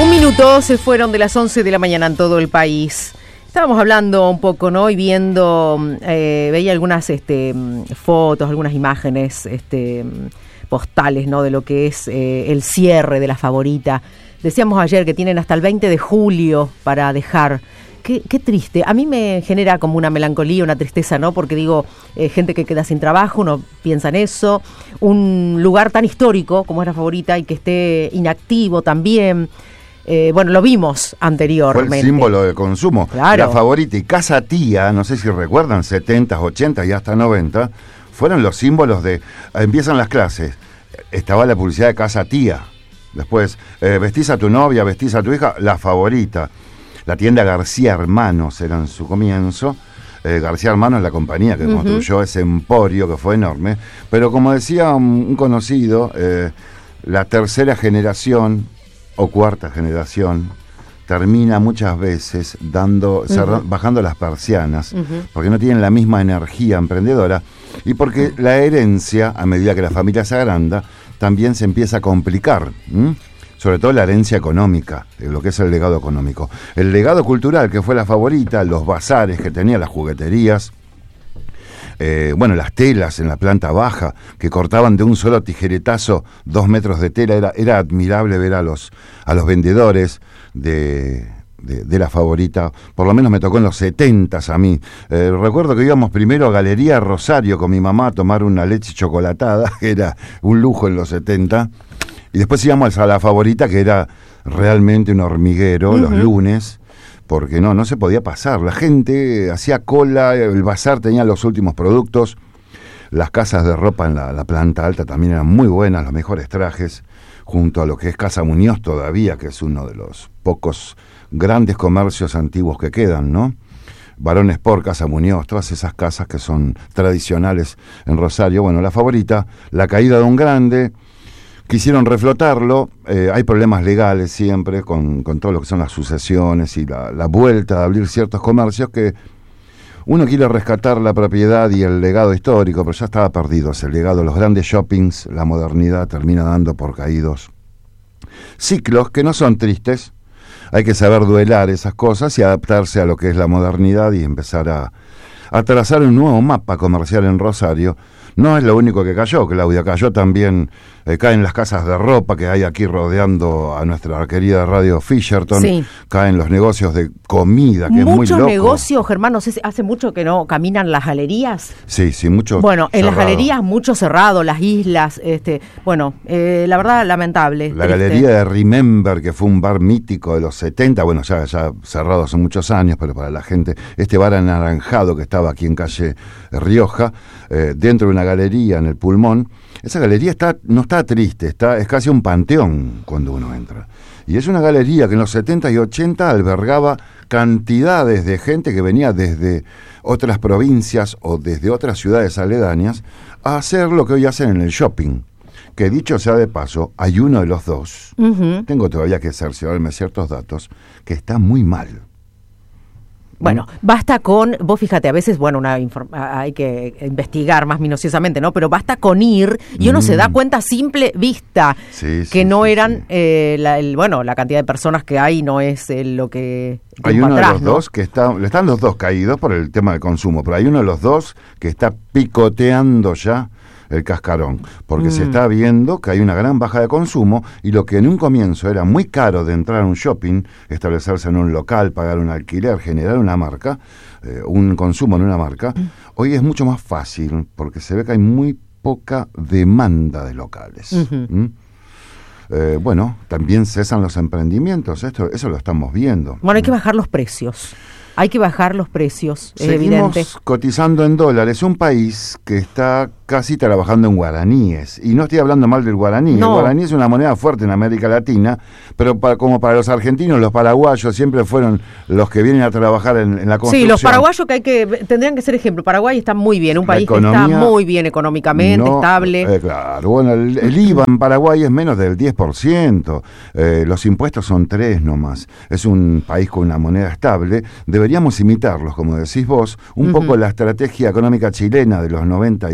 Un minuto se fueron de las 11 de la mañana en todo el país. Estábamos hablando un poco, ¿no? Y viendo, veía algunas fotos, algunas imágenes postales, ¿no? De lo que es el cierre de La Favorita. Decíamos ayer que tienen hasta el 20 de julio para dejar. Qué triste. A mí me genera como una melancolía, una tristeza, ¿no? Porque digo, gente que queda sin trabajo, uno piensa en eso. Un lugar tan histórico como es La Favorita y que esté inactivo también. Bueno, lo vimos anteriormente. Fue el símbolo del consumo. Claro. La Favorita y Casa Tía, no sé si recuerdan, 70, 80 y hasta 90, fueron los símbolos de... Empiezan las clases, estaba la publicidad de Casa Tía. Después, vestís a tu novia, vestís a tu hija, La Favorita. La tienda García Hermanos era en su comienzo. García Hermanos es la compañía que construyó ese emporio que fue enorme. Pero como decía un conocido, la tercera generación o cuarta generación termina muchas veces bajando las persianas, porque no tienen la misma energía emprendedora y porque la herencia, a medida que la familia se agranda, también se empieza a complicar. Sobre todo la herencia económica, lo que es el legado económico. El legado cultural, que fue La Favorita, los bazares que tenía, las jugueterías, las telas en la planta baja, que cortaban de un solo tijeretazo 2 metros de tela, era admirable ver a los vendedores de La Favorita. Por lo menos me tocó en los 70s a mí. Recuerdo que íbamos primero a Galería Rosario con mi mamá a tomar una leche chocolatada, que era un lujo en los 70, y después íbamos a La Favorita, que era realmente un hormiguero los lunes, porque no se podía pasar. La gente hacía cola, el bazar tenía los últimos productos, las casas de ropa en la planta alta también eran muy buenas, los mejores trajes, junto a lo que es Casa Muñoz todavía, que es uno de los pocos grandes comercios antiguos que quedan, ¿no? Barón Sport, Casa Muñoz, todas esas casas que son tradicionales en Rosario. Bueno, La Favorita, la caída de un grande... Quisieron reflotarlo, hay problemas legales siempre con todo lo que son las sucesiones y la vuelta de abrir ciertos comercios que uno quiere rescatar la propiedad y el legado histórico, pero ya estaba perdido ese legado. Los grandes shoppings, la modernidad termina dando por caídos ciclos que no son tristes. Hay que saber duelar esas cosas y adaptarse a lo que es la modernidad y empezar a trazar un nuevo mapa comercial en Rosario. No es lo único que cayó, Claudia, cayó también, caen las casas de ropa que hay aquí rodeando a nuestra querida radio Fisherton, sí. Caen los negocios de comida, que es muy loco. Muchos negocios, Germán, no sé si hace mucho que no caminan las galerías. Sí, muchos. Bueno, en las galerías mucho cerrado, las islas, la verdad, lamentable. La galería de Remember, que fue un bar mítico de los 70, bueno, ya cerrado hace muchos años, pero para la gente, este bar anaranjado que estaba aquí en calle Rioja, dentro de una galería en el Pulmón, esa galería no está triste, es casi un panteón cuando uno entra. Y es una galería que en los 70 y 80 albergaba cantidades de gente que venía desde otras provincias o desde otras ciudades aledañas a hacer lo que hoy hacen en el shopping. Que dicho sea de paso, hay uno de los dos, tengo todavía que cerciorarme ciertos datos, que está muy mal. Bueno, basta con, vos fíjate, a veces, hay que investigar más minuciosamente, ¿no? Pero basta con ir y uno se da cuenta a simple vista que no eran, la cantidad de personas que hay no es lo que... Hay uno de los dos que están los dos caídos por el tema del consumo, pero hay uno de los dos que está picoteando ya el cascarón, porque se está viendo que hay una gran baja de consumo y lo que en un comienzo era muy caro de entrar a un shopping, establecerse en un local, pagar un alquiler, generar una marca, un consumo en una marca, hoy es mucho más fácil porque se ve que hay muy poca demanda de locales. También cesan los emprendimientos, eso lo estamos viendo. Bueno, hay que bajar los precios. Hay que bajar los precios, es evidente. Seguimos cotizando en dólares, un país que está casi trabajando en guaraníes. Y no estoy hablando mal del guaraní. No. El guaraní es una moneda fuerte en América Latina, pero como para los argentinos, los paraguayos siempre fueron los que vienen a trabajar en la construcción. Sí, los paraguayos tendrían que ser ejemplo. Paraguay está muy bien, un país que está muy bien económicamente, estable. Claro, bueno, el IVA en Paraguay es menos del 10%. Los impuestos son 3 nomás. Es un país con una moneda estable. Deberíamos imitarlos, como decís vos, un poco la estrategia económica chilena de los 90 y 2000,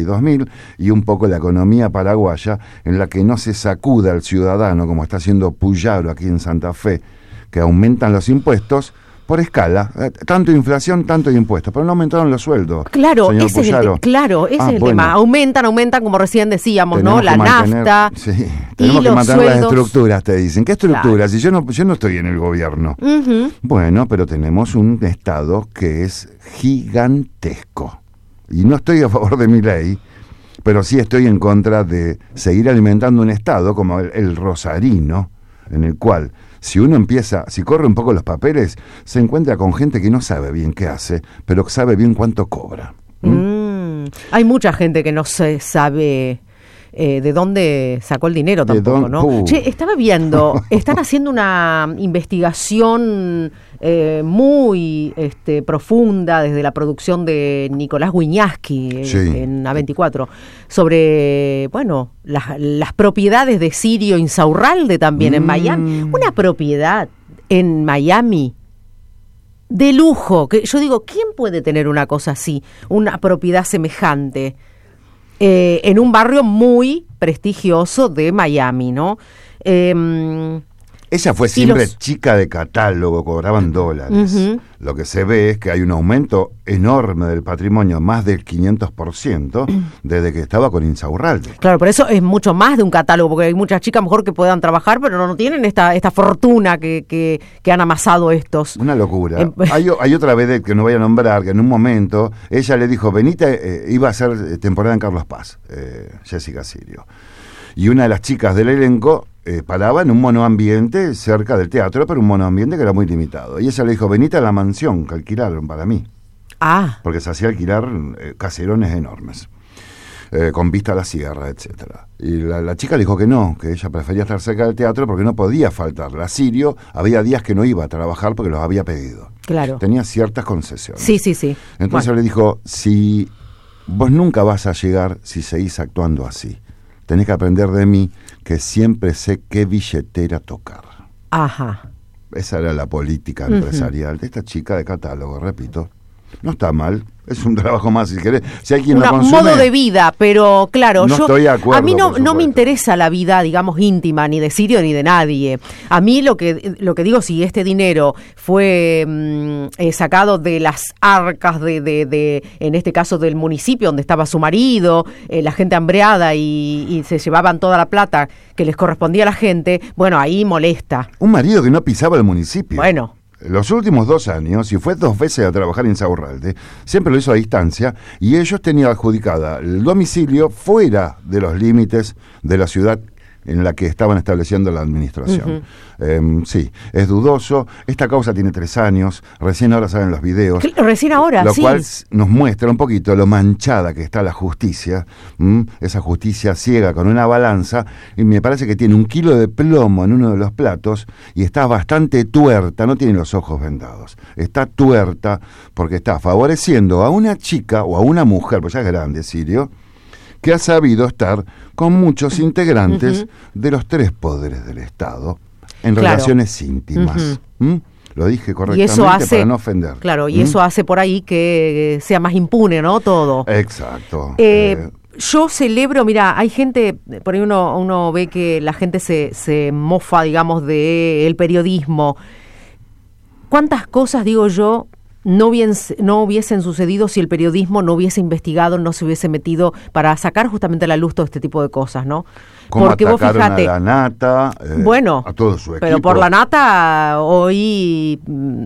social y un poco la economía paraguaya, en la que no se sacuda al ciudadano, como está haciendo Puyaro aquí en Santa Fe, que aumentan los impuestos por escala, tanto inflación, tanto impuestos, pero no aumentaron los sueldos. Claro, ese es el tema. Aumentan, como recién decíamos, ¿no? La nafta. Sí, tenemos que mantener las estructuras, te dicen. ¿Qué estructuras? Claro. Si yo no estoy en el gobierno. Uh-huh. Bueno, pero tenemos un Estado que es gigantesco. Y no estoy a favor de Milei, pero sí estoy en contra de seguir alimentando un Estado como el rosarino, en el cual si corre un poco los papeles, se encuentra con gente que no sabe bien qué hace, pero sabe bien cuánto cobra. Hay mucha gente que no se sabe de dónde sacó el dinero tampoco, ¿no? Che, estaba viendo, están haciendo una investigación muy profunda desde la producción de Nicolás Wiñaski en A24 sobre, bueno, las propiedades de Sirio Insaurralde también en Miami. Una propiedad en Miami de lujo, que yo digo, ¿quién puede tener una cosa así? Una propiedad semejante en un barrio muy prestigioso de Miami, ¿no? Ella fue siempre chica de catálogo, cobraban dólares. Uh-huh. Lo que se ve es que hay un aumento enorme del patrimonio, más del 500%, desde que estaba con Insaurralde. Claro, pero eso es mucho más de un catálogo, porque hay muchas chicas mejor que puedan trabajar, pero no tienen esta fortuna que han amasado estos. Una locura. Hay otra vedette que no voy a nombrar, que en un momento ella le dijo, venite, iba a hacer temporada en Carlos Paz, Jessica Sirio. Y una de las chicas del elenco paraba en un monoambiente cerca del teatro, pero un monoambiente que era muy limitado. Y ella le dijo, venite a la mansión que alquilaron para mí. Porque se hacía alquilar caserones enormes, con vista a la sierra, etcétera. Y la chica le dijo que no, que ella prefería estar cerca del teatro porque no podía faltar. La Sirio había días que no iba a trabajar porque los había pedido. Claro. Tenía ciertas concesiones. Sí. Entonces le dijo, si vos nunca vas a llegar si seguís actuando así. Tenés que aprender de mí, que siempre sé qué billetera tocar. Ajá. Esa era la política empresarial de esta chica de catálogo, repito. No está mal, es un trabajo más, si querés. Si hay quien lo consume, un modo de vida, pero claro, estoy de acuerdo, a mí no me interesa la vida, digamos, íntima, ni de Sirio ni de nadie. A mí lo que digo, si este dinero fue sacado de las arcas de en este caso del municipio donde estaba su marido, la gente hambreada y se llevaban toda la plata que les correspondía a la gente, bueno, ahí molesta. Un marido que no pisaba el municipio. Bueno. Los últimos 2 años, y fue 2 veces a trabajar en Insaurralde, siempre lo hizo a distancia, y ellos tenían adjudicada el domicilio fuera de los límites de la ciudad en la que estaban estableciendo la administración. Sí, es dudoso. Esta causa tiene 3 años, recién ahora salen los videos. Recién ahora, lo cual nos muestra un poquito lo manchada que está la justicia, esa justicia ciega con una balanza, y me parece que tiene 1 kilo de plomo en uno de los platos, y está bastante tuerta, no tiene los ojos vendados, está tuerta porque está favoreciendo a una chica o a una mujer, pues ya es grande, Sirio, que ha sabido estar con muchos integrantes de los 3 poderes del Estado en relaciones íntimas. Lo dije correctamente para no ofender. Claro, y eso hace por ahí que sea más impune, ¿no? Todo. Exacto. Yo celebro, mira, hay gente, por ahí uno ve que la gente se mofa, digamos, del periodismo. ¿Cuántas cosas, digo yo, no hubiesen sucedido si el periodismo no hubiese investigado, no se hubiese metido para sacar justamente a la luz todo este tipo de cosas, ¿no? Porque vos fijate, a la Nata, bueno, a todo su equipo. Pero por la Nata hoy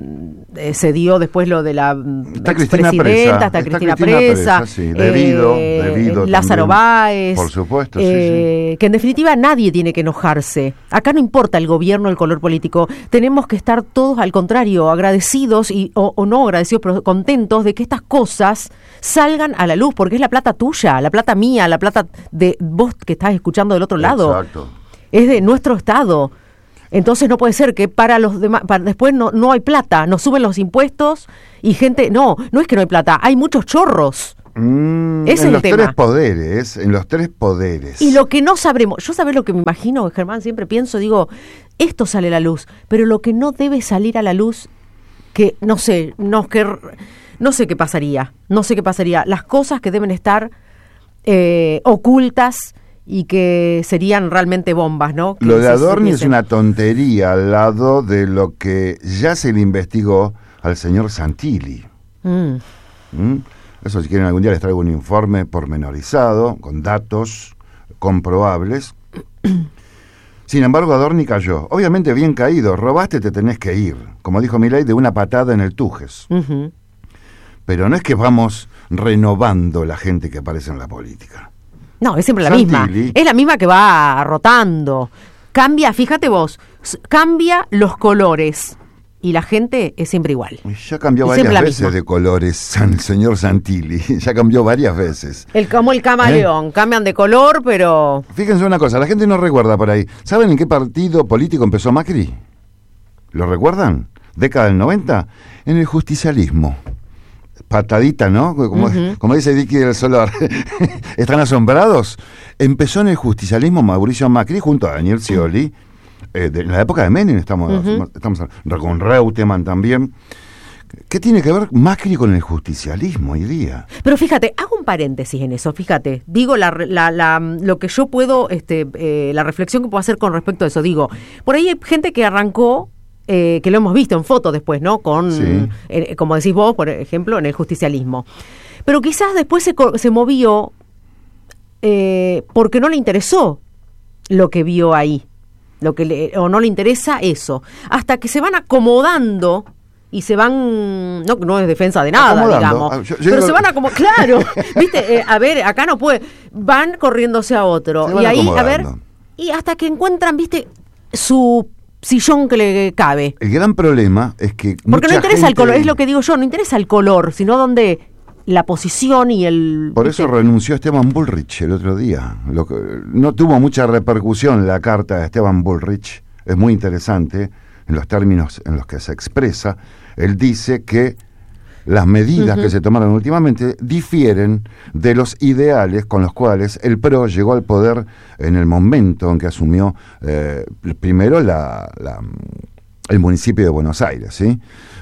se dio después lo de la expresidenta, está Cristina presa, sí, debido Lázaro Báez, por supuesto, que en definitiva nadie tiene que enojarse. Acá no importa el gobierno, el color político, tenemos que estar todos al contrario, agradecidos o no agradecidos, pero contentos de que estas cosas salgan a la luz, porque es la plata tuya, la plata mía, la plata de vos que estás escuchando del otro lado. Exacto. Es de nuestro Estado. Entonces no puede ser que para los demás, después no hay plata, nos suben los impuestos y gente, no es que no hay plata, hay muchos chorros. Ese es el tema. En los tres poderes. Y lo que no sabremos, yo sabés lo que me imagino, Germán, siempre pienso, digo, esto sale a la luz, pero lo que no debe salir a la luz, que no sé qué pasaría, las cosas que deben estar ocultas y que serían realmente bombas, ¿no? Que lo de Adorni es una tontería al lado de lo que ya se le investigó al señor Santilli. Eso, si quieren, algún día les traigo un informe pormenorizado, con datos comprobables. Sin embargo, Adorni cayó. Obviamente bien caído. Robaste, te tenés que ir. Como dijo Milei, de una patada en el tujes. Pero no es que vamos renovando la gente que aparece en la política. No, es siempre la Santilli, misma. Es la misma que va rotando. Cambia, fíjate vos, cambia los colores. Y la gente es siempre igual. Ya cambió varias veces de colores el señor Santilli. Ya cambió varias veces. Como el camaleón. Cambian de color, pero... Fíjense una cosa, la gente no recuerda por ahí. ¿Saben en qué partido político empezó Macri? ¿Lo recuerdan? Década del 90. En el justicialismo. Patadita, ¿no? Como dice Dicky del Solar. ¿Están asombrados? Empezó en el justicialismo Mauricio Macri junto a Daniel Scioli. En la época de Menem estamos con Reutemann también. ¿Qué tiene que ver Macri con el justicialismo hoy día? Pero fíjate, hago un paréntesis en eso, fíjate. Digo, lo que yo puedo, la reflexión que puedo hacer con respecto a eso. Digo, por ahí hay gente que arrancó, que lo hemos visto en fotos después, ¿no? Con, sí. Como decís vos, por ejemplo, en el justicialismo. Pero quizás después se movió porque no le interesó lo que vio ahí. O no le interesa eso, hasta que se van acomodando y se van, no es defensa de nada, digamos, pero se van claro, viste, a ver, acá no puede, van corriéndose a otro, y ahí, a ver, y hasta que encuentran, viste, su sillón que le cabe. El gran problema es que porque no interesa el color, es lo que digo yo, no interesa el color, sino donde la posición y el... Por eso renunció Esteban Bullrich el otro día. No tuvo mucha repercusión la carta de Esteban Bullrich. Es muy interesante en los términos en los que se expresa. Él dice que las medidas que se tomaron últimamente difieren de los ideales con los cuales el PRO llegó al poder en el momento en que asumió primero el municipio de Buenos Aires, ¿sí?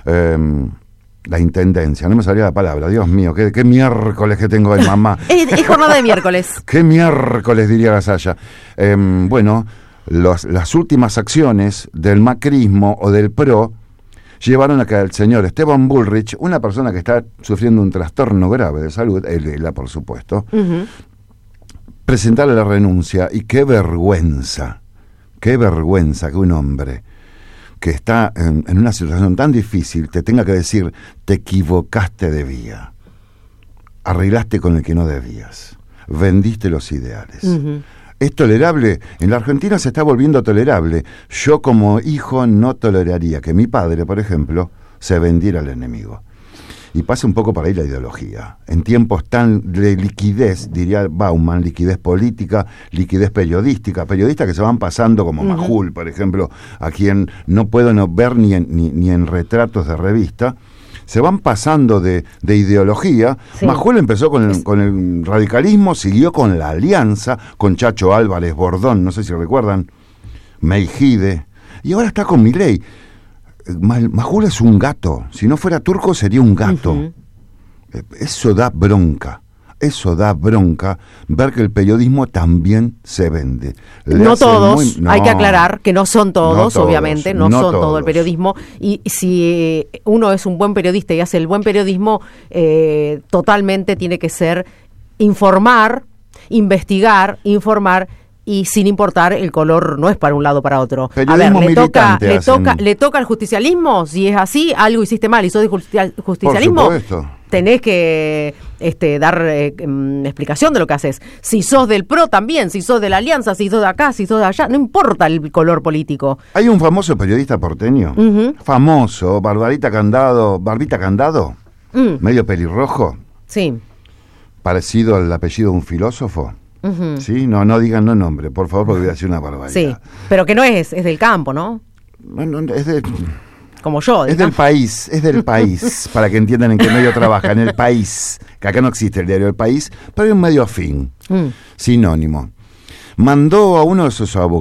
La intendencia, no me salía la palabra, Dios mío, qué miércoles que tengo hoy, mamá. Es jornada de miércoles. Qué miércoles, diría Gasalla. Bueno, las últimas acciones del macrismo o del PRO llevaron a que el señor Esteban Bullrich, una persona que está sufriendo un trastorno grave de salud, él por supuesto, presentara la renuncia. Y qué vergüenza que un hombre que está en una situación tan difícil te tenga que decir: te equivocaste de vía, arreglaste con el que no debías, vendiste los ideales. ¿Es tolerable? En la Argentina se está volviendo tolerable. Yo como hijo no toleraría que mi padre, por ejemplo, se vendiera al enemigo. Y pasa un poco por ahí la ideología. En tiempos tan de liquidez, diría Bauman, liquidez política, liquidez periodística, periodistas que se van pasando como Majul, por ejemplo, a quien no puedo ver ni en retratos de revista, se van pasando de ideología. Sí. Majul empezó con el radicalismo, siguió con la alianza, con Chacho Álvarez Bordón, no sé si recuerdan, Meijide, y ahora está con Milei. Majul es un gato. Si no fuera turco sería un gato. Eso da bronca ver que el periodismo también se vende. No todos, hay que aclarar que no son todos, obviamente, no son todo el periodismo. Y si uno es un buen periodista y hace el buen periodismo, totalmente tiene que ser informar, investigar, informar, y sin importar el color, no es para un lado o para otro. Periodismo, a ver, le toca el justicialismo. Si es así, algo hiciste mal y sos de justicialismo, tenés que dar explicación de lo que haces. Si sos del PRO también, si sos de la Alianza, si sos de acá, si sos de allá, no importa el color político. Hay un famoso periodista porteño, famoso, Barbita Candado, medio pelirrojo, sí, parecido al apellido de un filósofo. Sí, no digan no nombre, por favor, porque voy a decir una barbaridad. Sí, pero que no es del campo, ¿no? No, es de... Como yo. Es del país, para que entiendan en qué medio trabaja, en El País, que acá no existe el diario El País, pero hay un medio afín, sinónimo. Mandó a uno de sus abogados